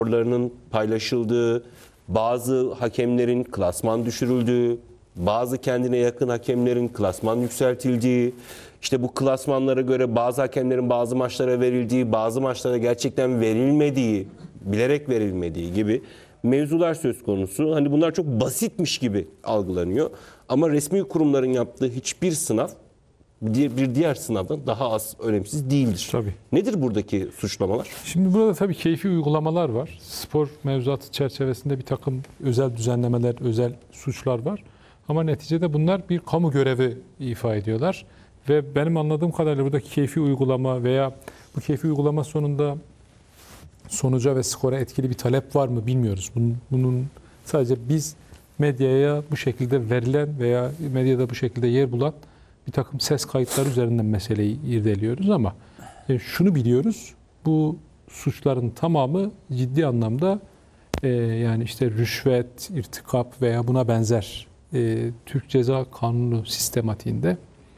raporlarının paylaşıldığı, bazı hakemlerin klasman düşürüldüğü, bazı kendine yakın hakemlerin klasman yükseltildiği, işte bu klasmanlara göre bazı hakemlerin bazı maçlara verildiği, bazı maçlara gerçekten verilmediği, bilerek verilmediği gibi mevzular söz konusu. Hani bunlar çok basitmiş gibi algılanıyor. Ama resmi kurumların yaptığı hiçbir sınav bir diğer sınavdan daha az önemsiz değildir. Tabii. Nedir buradaki suçlamalar? Şimdi burada tabii keyfi uygulamalar var. Spor mevzuatı çerçevesinde bir takım özel düzenlemeler, özel suçlar var. Ama neticede bunlar bir kamu görevi ifa ediyorlar. Ve benim anladığım kadarıyla buradaki keyfi uygulama veya bu keyfi uygulama sonunda sonuca ve skora etkili bir talep var mı bilmiyoruz. Bunun sadece biz medyaya bu şekilde verilen veya medyada bu şekilde yer bulan bir takım ses kayıtları üzerinden meseleyi irdeliyoruz ama şunu biliyoruz, bu suçların tamamı ciddi anlamda yani işte rüşvet, irtikap veya buna benzer Türk Ceza Kanunu sistematiğinde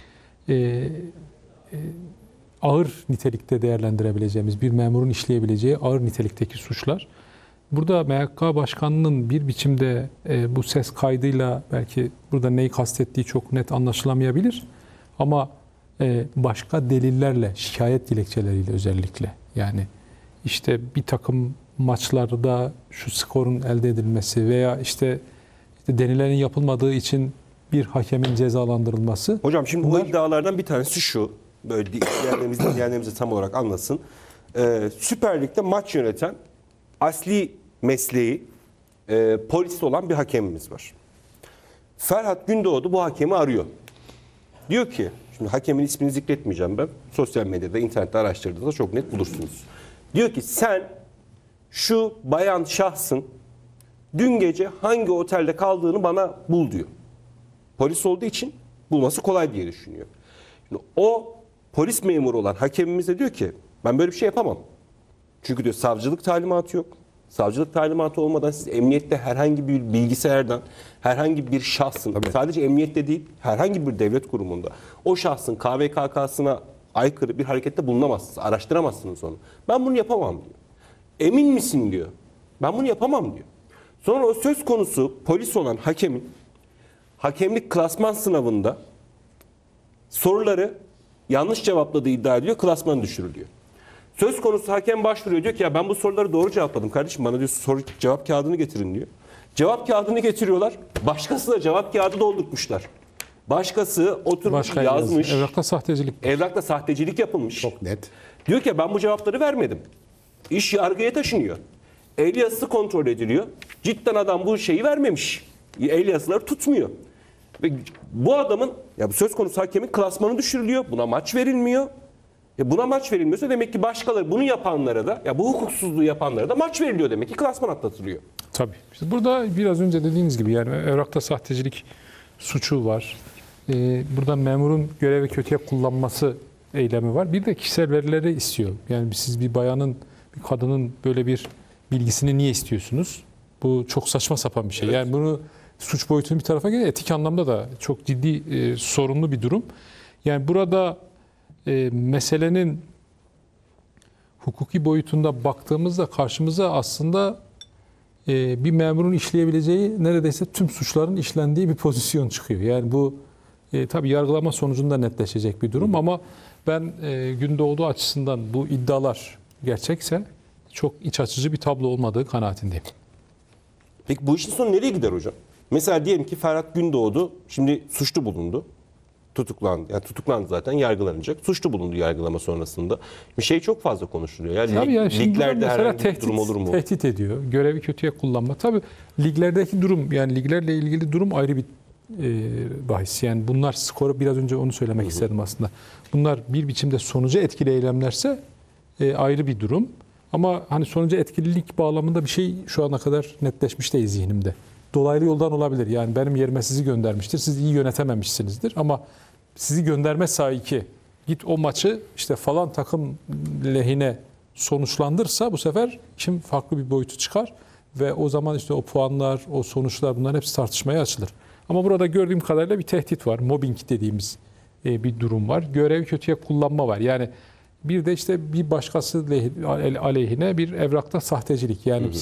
ağır nitelikte değerlendirebileceğimiz, bir memurun işleyebileceği ağır nitelikteki suçlar. Burada MHK Başkanı'nın bir biçimde bu ses kaydıyla belki burada neyi kastettiği çok net anlaşılamayabilir. Ama başka delillerle, şikayet dilekçeleriyle özellikle yani işte bir takım maçlarda şu skorun elde edilmesi veya işte denilenin yapılmadığı için bir hakemin cezalandırılması. Hocam şimdi bu iddialardan bir tanesi şu, böyle dinleyenlerimize tam olarak anlasın. Süper Lig'de maç yöneten asli mesleği polis olan bir hakemimiz var. Ferhat Gündoğdu bu hakemi arıyor. Diyor ki, şimdi hakemin ismini zikretmeyeceğim ben. Sosyal medyada, internette araştırdığınızda çok net bulursunuz. Diyor ki sen şu bayan şahsın dün gece hangi otelde kaldığını bana bul diyor. Polis olduğu için bulması kolay diye düşünüyor. Şimdi o polis memuru olan hakemimiz de diyor ki ben böyle bir şey yapamam. Çünkü diyor savcılık talimatı yok. Savcılık talimatı olmadan siz emniyette herhangi bir bilgisayardan herhangi bir şahsın, sadece emniyette değil herhangi bir devlet kurumunda o şahsın KVKK'sına aykırı bir harekette bulunamazsınız, araştıramazsınız onu. Ben bunu yapamam diyor. Emin misin diyor. Ben bunu yapamam diyor. Sonra o söz konusu polis olan hakemin hakemlik klasman sınavında soruları yanlış cevapladığı iddia ediliyor, klasman düşürülüyor. Söz konusu hakem başvuruyor, diyor ki ya ben bu soruları doğru cevapladım kardeşim, bana diyor soru cevap kağıdını getirin diyor. Cevap kağıdını getiriyorlar, başkası da cevap kağıdı doldurmuşlar. Başkası oturmuş yazmış. Evrakta sahtecilik. Evrakta sahtecilik yapılmış. Çok net. Diyor ki ben bu cevapları vermedim. İş yargıya taşınıyor. El yazısı kontrol ediliyor. Cidden adam bu şeyi vermemiş. El yazıları tutmuyor. Ve bu adamın, ya bu söz konusu hakemin klasmanı düşürülüyor. Buna maç verilmiyor. Buna maç verilmiyorsa demek ki başkaları bunu yapanlara da, ya bu hukuksuzluğu yapanlara da maç veriliyor demek ki, klasman atlatılıyor. Tabii. İşte burada biraz önce dediğiniz gibi yani evrakta sahtecilik suçu var. Burada memurun görevi kötüye kullanması eylemi var. Bir de kişisel verileri istiyor. Yani siz bir bayanın, bir kadının böyle bir bilgisini niye istiyorsunuz? Bu çok saçma sapan bir şey. Evet. Yani bunu suç boyutunu bir tarafa gelir, etik anlamda da çok ciddi sorunlu bir durum. Yani burada meselenin hukuki boyutunda baktığımızda karşımıza aslında bir memurun işleyebileceği neredeyse tüm suçların işlendiği bir pozisyon çıkıyor. Yani bu tabii yargılama sonucunda netleşecek bir durum ama ben Gündoğdu açısından bu iddialar gerçekse çok iç açıcı bir tablo olmadığı kanaatindeyim. Peki bu işin sonu nereye gider hocam? Mesela diyelim ki Ferhat Gündoğdu şimdi suçlu bulundu. Tutuklandı. Yani tutuklandı zaten, yargılanacak. Suçlu bulundu yargılama sonrasında. Bir şey çok fazla konuşuluyor. Yani liglerde herhangi bir durum olur mu? Tehdit ediyor. Görevi kötüye kullanma. Tabii liglerdeki durum, yani liglerle ilgili durum ayrı bir bahis. Yani bunlar skoru, biraz önce onu söylemek istedim aslında. Bunlar bir biçimde sonuca etkili eylemlerse ayrı bir durum. Ama hani sonuca etkililik bağlamında bir şey şu ana kadar netleşmiş değil zihnimde. Dolaylı yoldan olabilir. Yani benim yerime sizi göndermiştir. Siz iyi yönetememişsinizdir. Ama sizi gönderme sahiki git o maçı işte falan takım lehine sonuçlandırsa bu sefer işin farklı bir boyutu çıkar. Ve o zaman işte o puanlar, o sonuçlar, bunların hepsi tartışmaya açılır. Ama burada gördüğüm kadarıyla bir tehdit var. Mobbing dediğimiz bir durum var. Görevi kötüye kullanma var. Yani Bir de işte bir başkası aleyhine bir evrakta sahtecilik. Yani